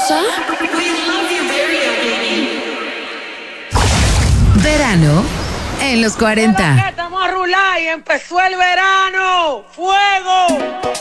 cosa? Verano en los 40. Estamos a rular y empezó el verano. ¡Fuego!